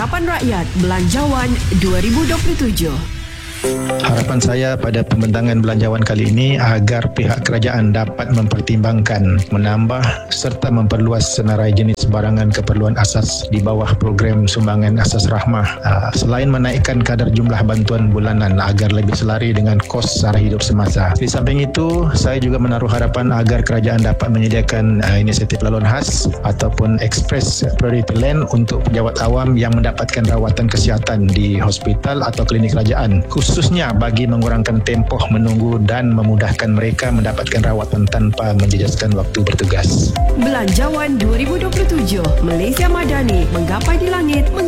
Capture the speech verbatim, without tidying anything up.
Harapan Rakyat Belanjawan dua ribu dua puluh tujuh. Harapan saya pada pembentangan belanjawan kali ini agar pihak kerajaan dapat mempertimbangkan menambah serta memperluas senarai jenis barangan keperluan asas di bawah program sumbangan asas rahmah, selain menaikkan kadar jumlah bantuan bulanan agar lebih selari dengan kos sara hidup semasa. Di samping itu, saya juga menaruh harapan agar kerajaan dapat menyediakan inisiatif laluan khas ataupun express priority land untuk pejabat awam yang mendapatkan rawatan kesihatan di hospital atau klinik kerajaan, khususnya bagi mengurangkan tempoh menunggu dan memudahkan mereka mendapatkan rawatan tanpa menjejaskan waktu bertugas. Belanjawan dua ribu dua puluh tujuh, Malaysia Madani menggapai di langit.